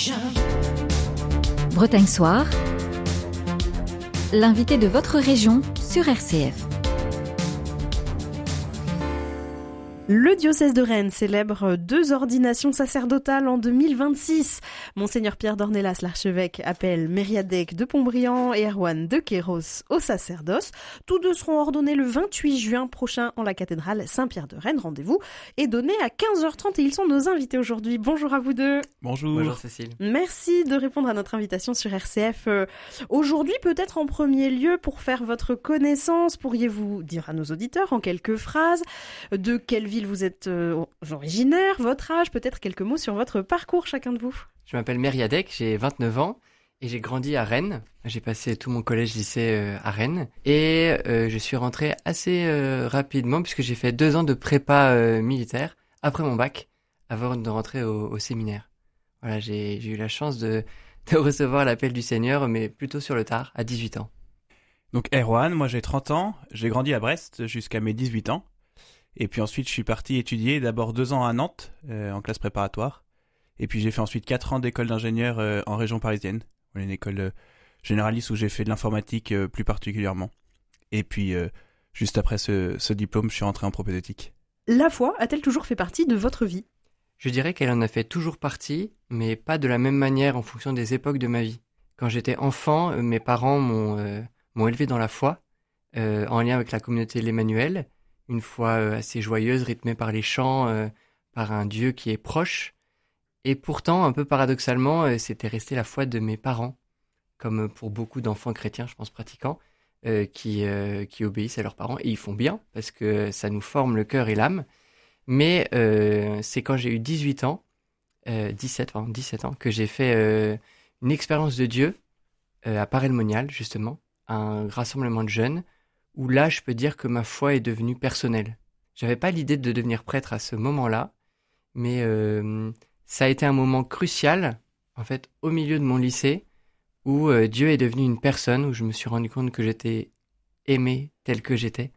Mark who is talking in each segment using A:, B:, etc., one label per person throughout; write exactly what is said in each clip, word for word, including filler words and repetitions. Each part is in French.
A: Bretagne Soir, l'invité de votre région sur R C F.
B: Le diocèse de Rennes célèbre deux ordinations sacerdotales en deux mille vingt-six. Monseigneur Pierre d'Ornelas, l'archevêque, appelle Mériadec de Pontbriand et Erwan de Queyros au sacerdoce. Tous deux seront ordonnés le vingt-huit juin prochain en la cathédrale Saint-Pierre de Rennes. Rendez-vous est donné à quinze heures trente et ils sont nos invités aujourd'hui. Bonjour à vous deux.
C: Bonjour.
D: Bonjour Cécile.
B: Merci de répondre à notre invitation sur R C F. Euh, aujourd'hui, peut-être en premier lieu, pour faire votre connaissance, pourriez-vous dire à nos auditeurs en quelques phrases de quelle ville vous êtes euh, originaire, votre âge, peut-être quelques mots sur votre parcours, chacun de vous.
D: Je m'appelle Mériadec, j'ai vingt-neuf ans et j'ai grandi à Rennes. J'ai passé tout mon collège-lycée euh, à Rennes et euh, je suis rentré assez euh, rapidement puisque j'ai fait deux ans de prépa euh, militaire après mon bac avant de rentrer au, au séminaire. Voilà, j'ai, j'ai eu la chance de, de recevoir l'appel du Seigneur, mais plutôt sur le tard, à dix-huit ans.
C: Donc Erwan, moi j'ai trente ans, j'ai grandi à Brest jusqu'à mes dix-huit ans. Et puis ensuite, je suis parti étudier d'abord deux ans à Nantes, euh, en classe préparatoire. Et puis j'ai fait ensuite quatre ans d'école d'ingénieur euh, en région parisienne. Une école euh, généraliste où j'ai fait de l'informatique euh, plus particulièrement. Et puis, euh, juste après ce, ce diplôme, je suis rentré en propédeutique.
B: La foi a-t-elle toujours fait partie de votre vie ?
D: Je dirais qu'elle en a fait toujours partie, mais pas de la même manière en fonction des époques de ma vie. Quand j'étais enfant, euh, mes parents m'ont, euh, m'ont élevé dans la foi, euh, en lien avec la communauté l'Emmanuel. Une foi euh, assez joyeuse, rythmée par les chants, euh, par un Dieu qui est proche. Et pourtant, un peu paradoxalement, euh, c'était resté la foi de mes parents, comme pour beaucoup d'enfants chrétiens, je pense pratiquants, euh, qui, euh, qui obéissent à leurs parents. Et ils font bien, parce que ça nous forme le cœur et l'âme. Mais euh, c'est quand j'ai eu dix-huit ans, euh, dix-sept, pardon, dix-sept ans, que j'ai fait euh, une expérience de Dieu euh, à Paray-le-Monial, justement, un rassemblement de jeunes, où là, je peux dire que ma foi est devenue personnelle. J'avais pas l'idée de devenir prêtre à ce moment-là, mais euh, ça a été un moment crucial, en fait, au milieu de mon lycée, où euh, Dieu est devenu une personne, où je me suis rendu compte que j'étais aimé tel que j'étais,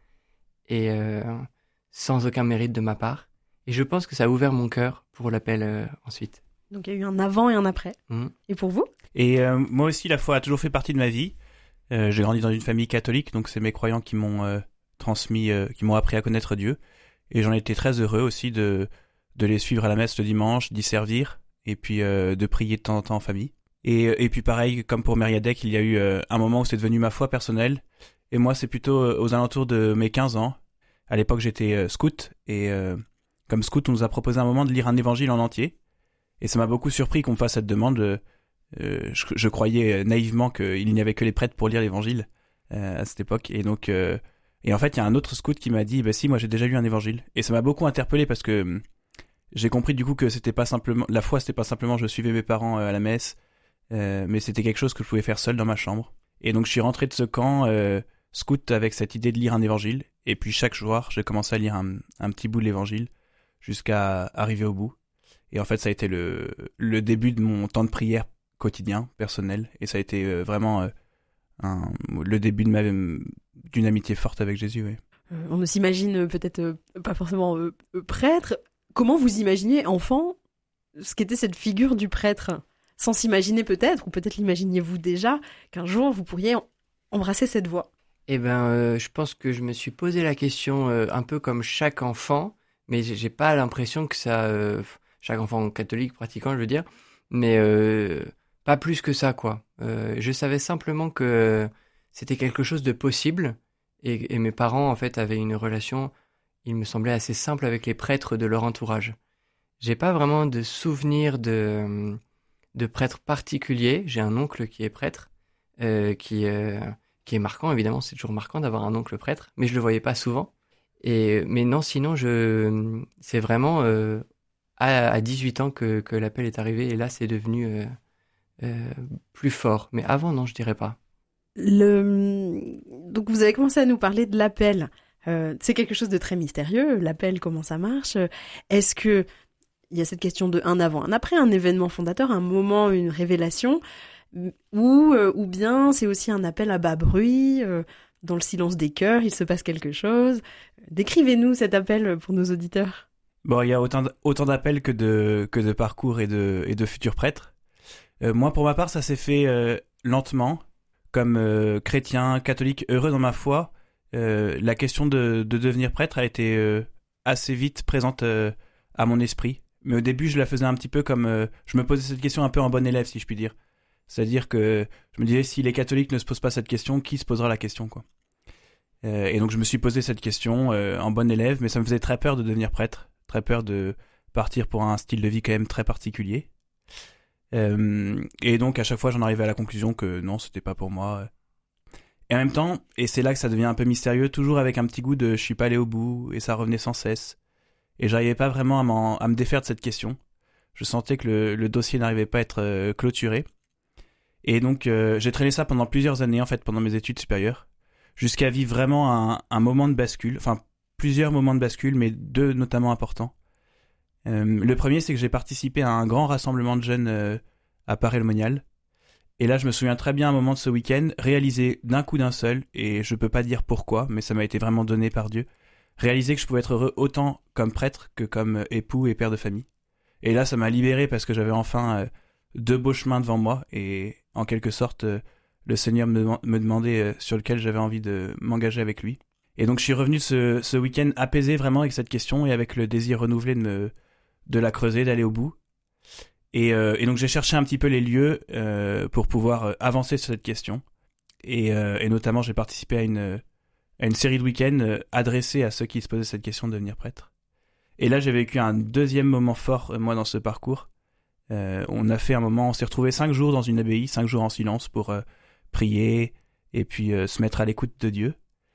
D: et euh, sans aucun mérite de ma part. Et je pense que ça a ouvert mon cœur pour l'appel euh, ensuite.
B: Donc il y a eu un avant et un après. Mmh. Et pour vous ?
C: Et euh, moi aussi, la foi a toujours fait partie de ma vie. Euh, j'ai grandi dans une famille catholique, donc c'est mes croyants qui m'ont euh, transmis, euh, qui m'ont appris à connaître Dieu. Et j'en étais très heureux aussi de, de les suivre à la messe le dimanche, d'y servir, et puis euh, de prier de temps en temps en famille. Et, et puis pareil, comme pour Mériadec, il y a eu euh, un moment où c'est devenu ma foi personnelle. Et moi, c'est plutôt euh, aux alentours de mes quinze ans. À l'époque, j'étais euh, scout, et euh, comme scout, on nous a proposé un moment de lire un évangile en entier. Et ça m'a beaucoup surpris qu'on me fasse cette demande. Euh, Euh, je, je croyais naïvement qu'il n'y avait que les prêtres pour lire l'évangile euh, à cette époque, et donc euh, et en fait il y a un autre scout qui m'a dit bah si, moi j'ai déjà lu un évangile, et ça m'a beaucoup interpellé parce que hum, j'ai compris du coup que c'était pas simplement la foi, c'était pas simplement je suivais mes parents euh, à la messe, euh, mais c'était quelque chose que je pouvais faire seul dans ma chambre. Et donc je suis rentré de ce camp euh, scout avec cette idée de lire un évangile, et puis chaque soir j'ai commencé à lire un, un petit bout de l'évangile jusqu'à arriver au bout. Et en fait ça a été le le début de mon temps de prière quotidien, personnel, et ça a été euh, vraiment euh, un, le début de ma, d'une amitié forte avec Jésus. Oui.
B: Euh, on ne s'imagine peut-être euh, pas forcément euh, prêtre. Comment vous imaginez, enfant, ce qu'était cette figure du prêtre ? Sans s'imaginer peut-être, ou peut-être l'imaginiez-vous déjà, qu'un jour vous pourriez embrasser cette voie ?
D: Eh ben, euh, je pense que je me suis posé la question euh, un peu comme chaque enfant, mais j'ai, j'ai pas l'impression que ça... Euh, chaque enfant catholique pratiquant, je veux dire, mais... Euh, Pas plus que ça, quoi. Euh, je savais simplement que c'était quelque chose de possible, et, et mes parents, en fait, avaient une relation, il me semblait, assez simple avec les prêtres de leur entourage. J'ai pas vraiment de souvenir de, de prêtre particulier. J'ai un oncle qui est prêtre, euh, qui, euh, qui est marquant, évidemment, c'est toujours marquant d'avoir un oncle prêtre, mais je le voyais pas souvent. Et, mais non, sinon, je, c'est vraiment euh, à, à dix-huit ans que, que l'appel est arrivé, et là, c'est devenu... Euh, Euh, plus fort, mais avant non, je dirais pas.
B: Le... Donc vous avez commencé à nous parler de l'appel. Euh, c'est quelque chose de très mystérieux, l'appel, comment ça marche. Est-ce que il y a cette question de un avant, un après, un événement fondateur, un moment, une révélation, ou, euh, ou bien c'est aussi un appel à bas bruit, euh, dans le silence des cœurs, il se passe quelque chose. Décrivez-nous cet appel pour nos auditeurs.
C: Bon, il y a autant, autant d'appels que de, que de parcours et de, et de futurs prêtres. Euh, moi, pour ma part, ça s'est fait euh, lentement. Comme euh, chrétien, catholique, heureux dans ma foi, euh, la question de, de devenir prêtre a été euh, assez vite présente euh, à mon esprit. Mais au début, je la faisais un petit peu comme... Euh, je me posais cette question un peu en bon élève, si je puis dire. C'est-à-dire que je me disais, si les catholiques ne se posent pas cette question, qui se posera la question, quoi. Euh, et donc je me suis posé cette question euh, en bon élève, mais ça me faisait très peur de devenir prêtre, très peur de partir pour un style de vie quand même très particulier. Euh, et donc à chaque fois j'en arrivais à la conclusion que non, c'était pas pour moi. Et en même temps, et c'est là que ça devient un peu mystérieux, toujours avec un petit goût de je suis pas allé au bout, et ça revenait sans cesse. Et j'arrivais pas vraiment à, m'en, à me défaire de cette question. Je sentais que le, le dossier n'arrivait pas à être euh, clôturé. Et donc euh, j'ai traîné ça pendant plusieurs années en fait, pendant mes études supérieures. Jusqu'à vivre vraiment un, un moment de bascule, enfin plusieurs moments de bascule, mais deux notamment importants. Euh, le premier, c'est que j'ai participé à un grand rassemblement de jeunes euh, à Paray-le-Monial. Et là, je me souviens très bien un moment de ce week-end, réalisé d'un coup d'un seul, et je peux pas dire pourquoi, mais ça m'a été vraiment donné par Dieu, réaliser que je pouvais être heureux autant comme prêtre que comme époux et père de famille. Et là, ça m'a libéré parce que j'avais enfin euh, deux beaux chemins devant moi, et en quelque sorte... Euh, le Seigneur me, me demandait sur lequel j'avais envie de m'engager avec lui. Et donc je suis revenu ce, ce week-end apaisé vraiment avec cette question et avec le désir renouvelé de, me, de la creuser, d'aller au bout. Et, euh, et donc j'ai cherché un petit peu les lieux euh, pour pouvoir avancer sur cette question. Et, euh, et notamment j'ai participé à une, à une série de week-ends adressés à ceux qui se posaient cette question de devenir prêtre. Et là j'ai vécu un deuxième moment fort, moi, dans ce parcours. Euh, on a fait un moment, on s'est retrouvés cinq jours dans une abbaye, cinq jours en silence pour... Euh, prier et puis euh, se mettre à l'écoute de Dieu.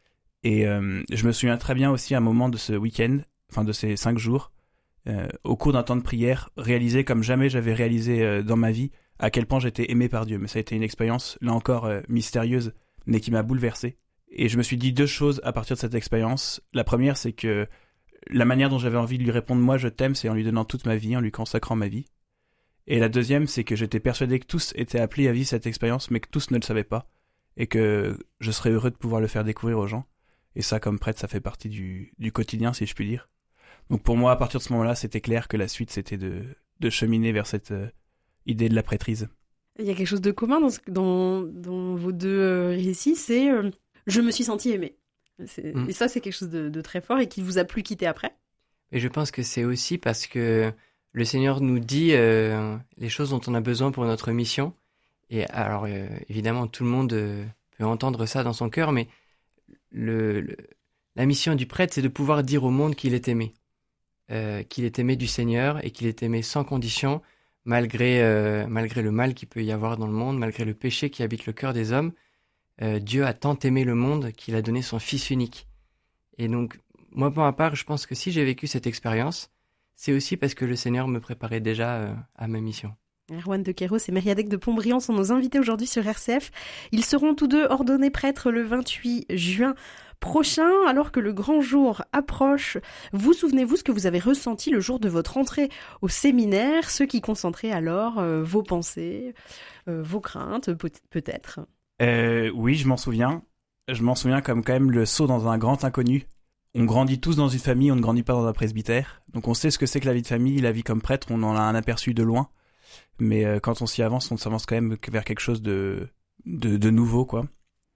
C: Et euh, je me souviens très bien aussi à un moment de ce week-end, enfin de ces cinq jours, euh, au cours d'un temps de prière, réaliser comme jamais j'avais réalisé euh, dans ma vie à quel point j'étais aimé par Dieu. Mais ça a été une expérience, là encore, euh, mystérieuse, mais qui m'a bouleversé. Et je me suis dit deux choses à partir de cette expérience. La première, c'est que la manière dont j'avais envie de lui répondre « moi je t'aime », c'est en lui donnant toute ma vie, en lui consacrant ma vie. Et la deuxième, c'est que j'étais persuadé que tous étaient appelés à vivre cette expérience, mais que tous ne le savaient pas, et que je serais heureux de pouvoir le faire découvrir aux gens. Et ça, comme prêtre, ça fait partie du, du quotidien, si je puis dire. Donc pour moi, à partir de ce moment-là, c'était clair que la suite, c'était de, de cheminer vers cette euh, idée de la prêtrise.
B: Il y a quelque chose de commun dans, ce, dans, dans vos deux euh, récits, c'est euh, « je me suis senti aimé ». Mmh. Et ça, c'est quelque chose de, de très fort et qui vous a plus quitté après.
D: Et je pense que c'est aussi parce que le Seigneur nous dit euh, les choses dont on a besoin pour notre mission. Et alors, euh, évidemment, tout le monde euh, peut entendre ça dans son cœur, mais le, le, la mission du prêtre, c'est de pouvoir dire au monde qu'il est aimé. Euh, qu'il est aimé du Seigneur et qu'il est aimé sans condition, malgré, euh, malgré le mal qu'il peut y avoir dans le monde, malgré le péché qui habite le cœur des hommes. Euh, Dieu a tant aimé le monde qu'il a donné son Fils unique. Et donc, moi, pour ma part, je pense que si j'ai vécu cette expérience, c'est aussi parce que le Seigneur me préparait déjà euh, à ma mission.
B: Erwan de Queiroz et Mériadec de Pontbriand sont nos invités aujourd'hui sur R C F. Ils seront tous deux ordonnés prêtres le vingt-huit juin prochain, alors que le grand jour approche. Vous souvenez-vous ce que vous avez ressenti le jour de votre entrée au séminaire, ce qui concentrait alors euh, vos pensées, euh, vos craintes, peut-être
C: euh, Oui, je m'en souviens. Je m'en souviens comme quand même le saut dans un grand inconnu. On grandit tous dans une famille, on ne grandit pas dans un presbytère. Donc on sait ce que c'est que la vie de famille, la vie comme prêtre, on en a un aperçu de loin. Mais euh, quand on s'y avance, on s'avance quand même vers quelque chose de, de, de nouveau, quoi.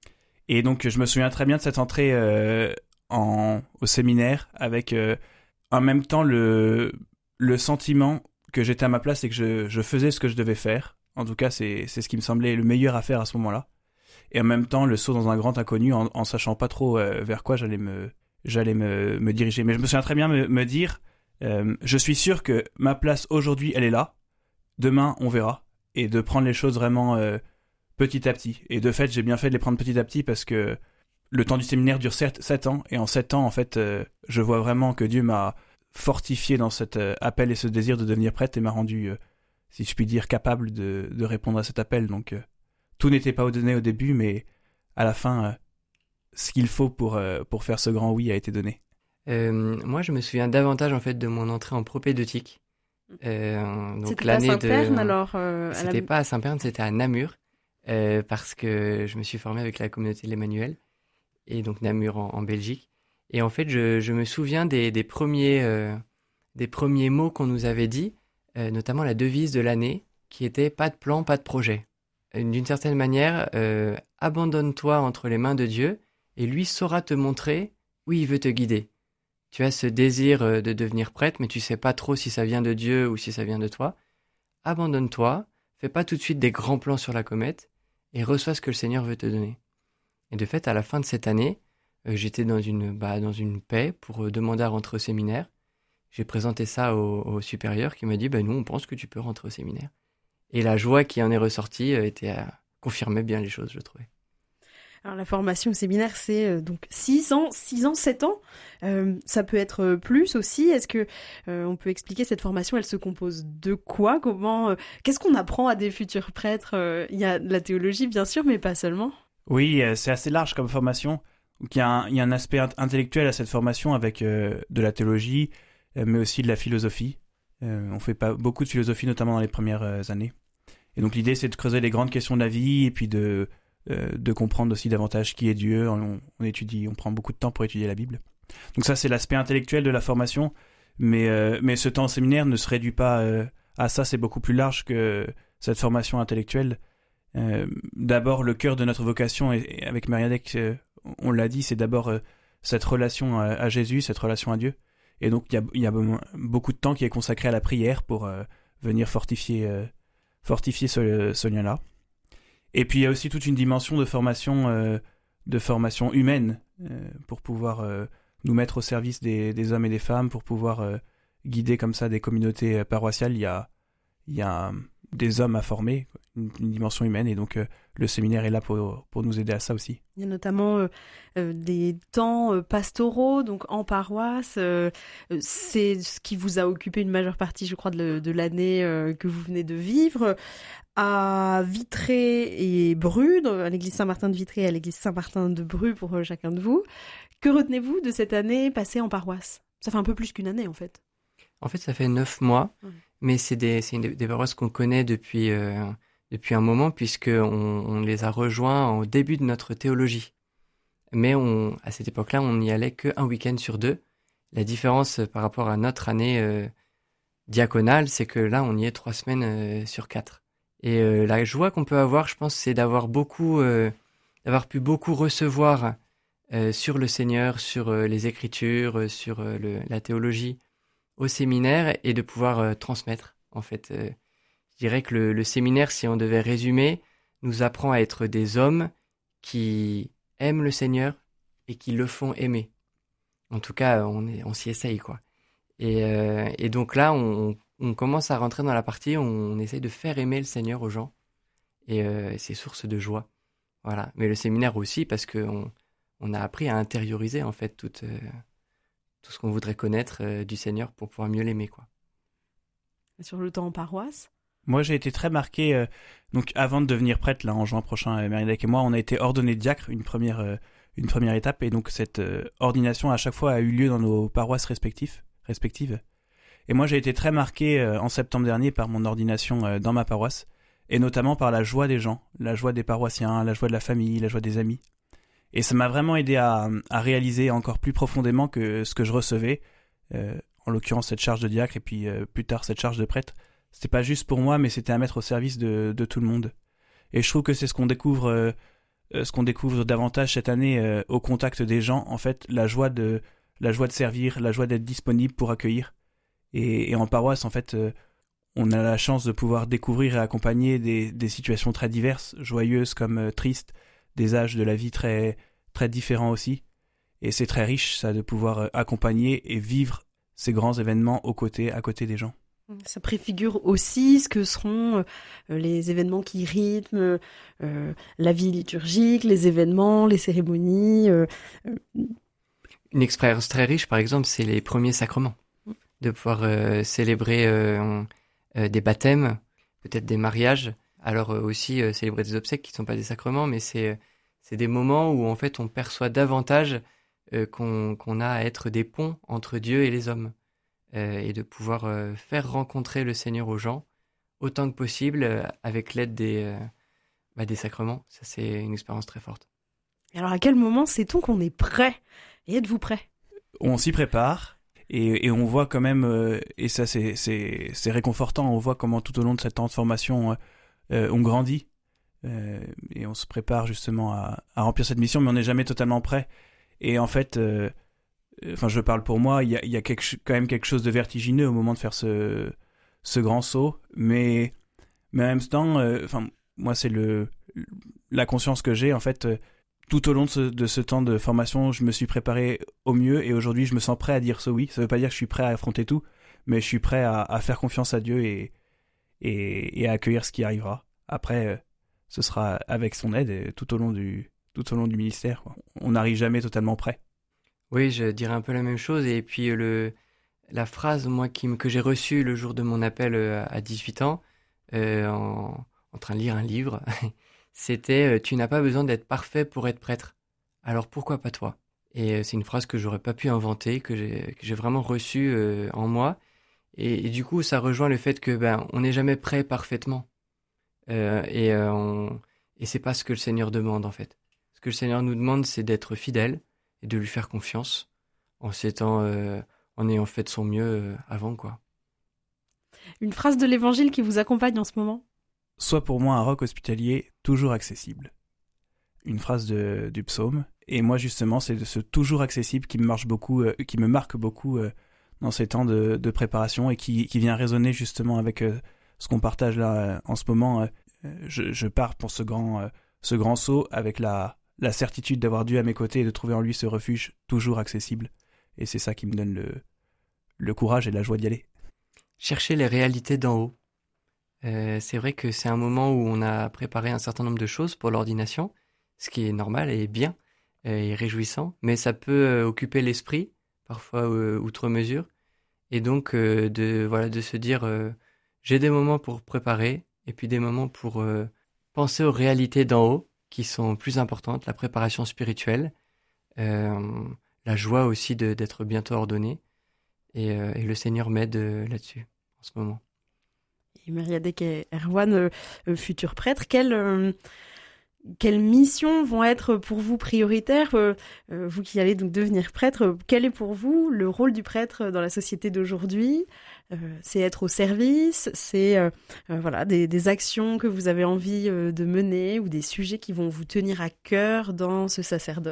C: Et donc je me souviens très bien de cette entrée euh, en, au séminaire, avec euh, en même temps le, le sentiment que j'étais à ma place et que je, je faisais ce que je devais faire. En tout cas, c'est, c'est ce qui me semblait le meilleur à faire à ce moment-là. Et en même temps, le saut dans un grand inconnu, en, en sachant pas trop euh, vers quoi j'allais me... j'allais me, me diriger. Mais je me souviens très bien me, me dire, euh, je suis sûr que ma place aujourd'hui, elle est là. Demain, on verra. Et de prendre les choses vraiment euh, petit à petit. Et de fait, j'ai bien fait de les prendre petit à petit parce que le temps du séminaire dure sept ans. Et en sept ans, en fait, euh, je vois vraiment que Dieu m'a fortifié dans cet euh, appel et ce désir de devenir prêtre et m'a rendu, euh, si je puis dire, capable de, de répondre à cet appel. Donc, euh, tout n'était pas donné au début, mais à la fin... Euh, ce qu'il faut pour, euh, pour faire ce grand oui a été donné.
D: Euh, moi, je me souviens davantage en fait de mon entrée en propédeutique.
B: Euh, donc c'était l'année pas à Saint-Pern, de... alors euh,
D: C'était
B: la...
D: pas à Saint-Pern, c'était à Namur, euh, parce que je me suis formé avec la communauté de l'Emmanuel, et donc Namur en, en Belgique. Et en fait, je, je me souviens des, des, premiers, euh, des premiers mots qu'on nous avait dit, euh, notamment la devise de l'année, qui était pas de plan, pas de projet. D'une certaine manière, euh, abandonne-toi entre les mains de Dieu et lui saura te montrer où il veut te guider. Tu as ce désir de devenir prêtre, mais tu sais pas trop si ça vient de Dieu ou si ça vient de toi. Abandonne-toi, fais pas tout de suite des grands plans sur la comète et reçois ce que le Seigneur veut te donner. Et de fait, à la fin de cette année, euh, j'étais dans une, bah, dans une paix pour euh, demander à rentrer au séminaire. J'ai présenté ça au, au supérieur qui m'a dit bah, « nous, on pense que tu peux rentrer au séminaire ». Et la joie qui en est ressortie euh, était, euh, confirmait bien les choses, je trouvais.
B: Alors la formation au séminaire, c'est euh, donc six ans, six ans, sept ans. Euh, ça peut être euh, plus aussi. Est-ce que euh, on peut expliquer cette formation? Elle se compose de quoi? Comment euh, Qu'est-ce qu'on apprend à des futurs prêtres? euh, Il y a de la théologie, bien sûr, mais pas seulement.
C: Oui, euh, c'est assez large comme formation. Donc, il y a un, il y a un aspect int- intellectuel à cette formation avec euh, de la théologie, euh, mais aussi de la philosophie. Euh, on fait pas beaucoup de philosophie, notamment dans les premières euh, années. Et donc l'idée, c'est de creuser les grandes questions de la vie et puis de Euh, de comprendre aussi davantage qui est Dieu. On, on étudie, on prend beaucoup de temps pour étudier la Bible. Donc ça, c'est l'aspect intellectuel de la formation, mais, euh, mais ce temps en séminaire ne se réduit pas euh, à ça, c'est beaucoup plus large que cette formation intellectuelle. Euh, d'abord, le cœur de notre vocation, et, et avec Mériadec, euh, on l'a dit, c'est d'abord euh, cette relation à, à Jésus, cette relation à Dieu. Et donc, il y a, y a beaucoup de temps qui est consacré à la prière pour euh, venir fortifier, euh, fortifier ce, ce lien-là. Et puis il y a aussi toute une dimension de formation, euh, de formation humaine euh, pour pouvoir euh, nous mettre au service des, des hommes et des femmes, pour pouvoir euh, guider comme ça des communautés euh, paroissiales. Il y a, il y a des hommes à former, une, une dimension humaine, et donc euh, le séminaire est là pour, pour nous aider à ça aussi.
B: Il y a notamment euh, euh, des temps euh, pastoraux, donc en paroisse. Euh, c'est ce qui vous a occupé une majeure partie, je crois, de, de l'année euh, que vous venez de vivre. À Vitré et Bru, à l'église Saint-Martin de Vitré et à l'église Saint-Martin de Bru pour euh, chacun de vous. Que retenez-vous de cette année passée en paroisse? Ça fait un peu plus qu'une année, en fait.
D: En fait, ça fait neuf mois, mmh. mais c'est des, c'est une, des paroisses qu'on connaît depuis, euh, depuis un moment, puisqu'on on les a rejoints au début de notre théologie. Mais on, à cette époque-là, on n'y allait qu'un week-end sur deux. La différence par rapport à notre année euh, diaconale, c'est que là, on y est trois semaines euh, sur quatre. Et euh, la joie qu'on peut avoir, je pense, c'est d'avoir beaucoup, euh, d'avoir pu beaucoup recevoir euh, sur le Seigneur, sur euh, les Écritures, euh, sur euh, le, la théologie au séminaire et de pouvoir euh, transmettre. En fait, euh, je dirais que le, le séminaire, si on devait résumer, nous apprend à être des hommes qui aiment le Seigneur et qui le font aimer. En tout cas, on, est, on s'y essaye, quoi. Et, euh, et donc là, on On commence à rentrer dans la partie où on essaye de faire aimer le Seigneur aux gens. Et euh, c'est source de joie. Voilà. Mais le séminaire aussi, parce qu'on on a appris à intérioriser, en fait, tout, euh, tout ce qu'on voudrait connaître euh, du Seigneur pour pouvoir mieux l'aimer, quoi.
B: Sur le temps en paroisse?
C: Moi, j'ai été très marqué. Euh, donc, avant de devenir prêtre, là, en juin prochain, euh, Mériadec et moi, on a été ordonnés diacres, une première, euh, une première étape. Et donc, cette euh, ordination, à chaque fois, a eu lieu dans nos paroisses respectives. respectives. Et moi, j'ai été très marqué euh, en septembre dernier par mon ordination euh, dans ma paroisse, et notamment par la joie des gens, la joie des paroissiens, la joie de la famille, la joie des amis. Et ça m'a vraiment aidé à, à réaliser encore plus profondément que ce que je recevais, euh, en l'occurrence cette charge de diacre, et puis euh, plus tard cette charge de prêtre. C'était pas juste pour moi, mais c'était à mettre au service de, de tout le monde. Et je trouve que c'est ce qu'on découvre, euh, ce qu'on découvre davantage cette année euh, au contact des gens, en fait, la joie de, la joie de servir, la joie d'être disponible pour accueillir. Et, et en paroisse, en fait, euh, on a la chance de pouvoir découvrir et accompagner des, des situations très diverses, joyeuses comme euh, tristes, des âges de la vie très, très différents aussi. Et c'est très riche, ça, de pouvoir euh, accompagner et vivre ces grands événements aux côtés, à côté des gens.
B: Ça préfigure aussi ce que seront euh, les événements qui rythment euh, la vie liturgique, les événements, les cérémonies. Euh, euh...
D: Une expérience très riche, par exemple, c'est les premiers sacrements. De pouvoir euh, célébrer euh, euh, des baptêmes, peut-être des mariages, alors euh, aussi euh, célébrer des obsèques qui ne sont pas des sacrements, mais c'est, c'est des moments où en fait on perçoit davantage euh, qu'on, qu'on a à être des ponts entre Dieu et les hommes, euh, et de pouvoir euh, faire rencontrer le Seigneur aux gens autant que possible euh, avec l'aide des, euh, bah, des sacrements. Ça, c'est une expérience très forte.
B: Et alors à quel moment sait-on qu'on est prêt? Et êtes-vous prêt?
C: On s'y prépare. Et, et on voit quand même, euh, et ça c'est, c'est, c'est réconfortant, on voit comment tout au long de cette transformation, euh, on grandit. Euh, et on se prépare justement à, à remplir cette mission, mais on n'est jamais totalement prêt. Et en fait, euh, enfin je parle pour moi, il y a, il y a quelque, quand même quelque chose de vertigineux au moment de faire ce, ce grand saut, mais, mais en même temps, euh, enfin moi c'est le, la conscience que j'ai en fait. Euh, tout au long de ce, de ce temps de formation, je me suis préparé au mieux et aujourd'hui je me sens prêt à dire ce oui. Ça veut pas dire que je suis prêt à affronter tout, mais je suis prêt à, à faire confiance à Dieu et, et, et à accueillir ce qui arrivera. Après, euh, ce sera avec son aide et tout au long du, tout au long du ministère. On n'arrive jamais totalement prêt.
D: Oui, je dirais un peu la même chose. Et puis le, la phrase moi, qui, que j'ai reçue le jour de mon appel à dix-huit ans, euh, en, en train de lire un livre, c'était « Tu n'as pas besoin d'être parfait pour être prêtre. Alors pourquoi pas toi ?» Et c'est une phrase que j'aurais pas pu inventer, que j'ai, que j'ai vraiment reçue euh, en moi. Et, et du coup, ça rejoint le fait que ben, on n'est jamais prêt parfaitement. Euh, et, euh, on... et c'est pas ce que le Seigneur demande en fait. Ce que le Seigneur nous demande, c'est d'être fidèle et de lui faire confiance en s'étant, euh, en ayant fait de son mieux euh, avant quoi.
B: Une phrase de l'Évangile qui vous accompagne en ce moment ?
C: Sois pour moi un roc hospitalier toujours accessible. Une phrase de, du psaume. Et moi justement, c'est de ce toujours accessible qui me marche beaucoup, euh, qui me marque beaucoup euh, dans ces temps de, de préparation et qui, qui vient résonner justement avec euh, ce qu'on partage là euh, en ce moment. Euh, je, je pars pour ce grand, euh, ce grand saut avec la, la certitude d'avoir Dieu à mes côtés et de trouver en lui ce refuge toujours accessible. Et c'est ça qui me donne le, le courage et la joie d'y aller.
D: Chercher les réalités d'en haut. Euh, c'est vrai que c'est un moment où on a préparé un certain nombre de choses pour l'ordination, ce qui est normal et bien et réjouissant, mais ça peut euh, occuper l'esprit, parfois euh, outre mesure, et donc euh, de, voilà, de se dire euh, j'ai des moments pour préparer, et puis des moments pour euh, penser aux réalités d'en haut, qui sont plus importantes, la préparation spirituelle, euh, la joie aussi de, d'être bientôt ordonné, et, euh, et le Seigneur m'aide euh, là-dessus, en ce moment.
B: Et Mériadec et Erwan, euh, euh, futurs prêtres, quelle, euh, quelles missions vont être pour vous prioritaires euh, euh, vous qui allez donc devenir prêtre, euh, quel est pour vous le rôle du prêtre dans la société d'aujourd'hui ? euh, C'est être au service, c'est euh, euh, voilà, des, des actions que vous avez envie euh, de mener ou des sujets qui vont vous tenir à cœur dans ce sacerdoce ?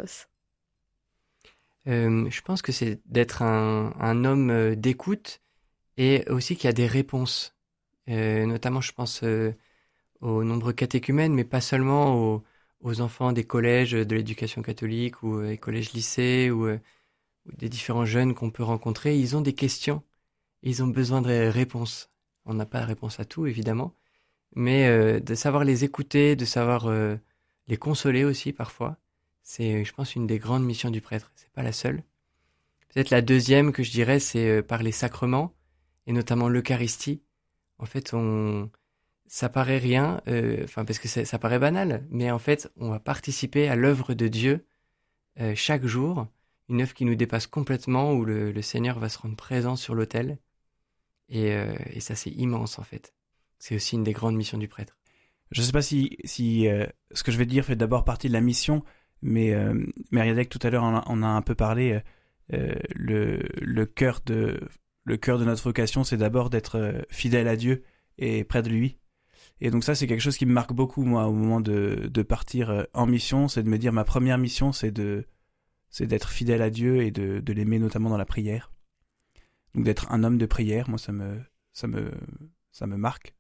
D: euh, Je pense que c'est d'être un, un homme d'écoute et aussi qui a des réponses. Euh, notamment, je pense euh, aux nombreux catéchumènes, mais pas seulement aux, aux enfants des collèges de l'éducation catholique ou des collèges-lycées ou, euh, ou des différents jeunes qu'on peut rencontrer. Ils ont des questions, ils ont besoin de réponses. On n'a pas la réponse à tout, évidemment, mais euh, de savoir les écouter, de savoir euh, les consoler aussi parfois, c'est, je pense, une des grandes missions du prêtre. C'est pas la seule. Peut-être la deuxième que je dirais, c'est euh, par les sacrements, et notamment l'Eucharistie. En fait, on, ça paraît rien, euh, enfin parce que ça, ça paraît banal, mais en fait, on va participer à l'œuvre de Dieu euh, chaque jour, une œuvre qui nous dépasse complètement, où le, le Seigneur va se rendre présent sur l'autel, et, euh, et ça c'est immense en fait. C'est aussi une des grandes missions du prêtre.
C: Je ne sais pas si, si euh, ce que je vais dire fait d'abord partie de la mission, mais euh, Mériadec tout à l'heure en a, en a un peu parlé. Euh, le, le cœur de Le cœur de notre vocation, c'est d'abord d'être fidèle à Dieu et près de lui. Et donc ça, c'est quelque chose qui me marque beaucoup, moi, au moment de, de partir en mission. C'est de me dire, ma première mission, c'est, de, c'est d'être fidèle à Dieu et de, de l'aimer notamment dans la prière. Donc d'être un homme de prière, moi, ça me, ça me, ça me marque.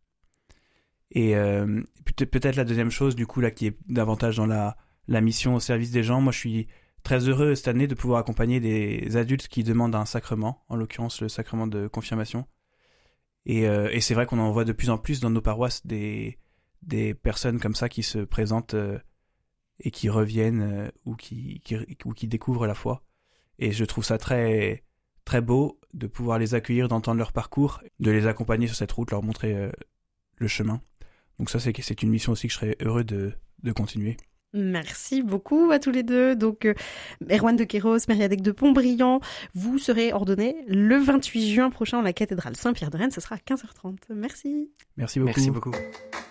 C: Et euh, peut-être la deuxième chose, du coup, là, qui est davantage dans la, la mission au service des gens, moi, je suis très heureux cette année de pouvoir accompagner des adultes qui demandent un sacrement, en l'occurrence le sacrement de confirmation. Et, euh, et c'est vrai qu'on en voit de plus en plus dans nos paroisses des, des personnes comme ça qui se présentent euh, et qui reviennent euh, ou, qui, qui, ou qui découvrent la foi. Et je trouve ça très, très beau de pouvoir les accueillir, d'entendre leur parcours, de les accompagner sur cette route, leur montrer euh, le chemin. Donc ça, c'est, c'est une mission aussi que je serais heureux de, de continuer.
B: Merci beaucoup à tous les deux. Donc, euh, Erwan de Queyros, Mériadec de Pontbriand, vous serez ordonnés le vingt-huit juin prochain dans la cathédrale Saint-Pierre de Rennes. Ce sera à quinze heures trente. Merci.
C: Merci beaucoup.
D: Merci beaucoup.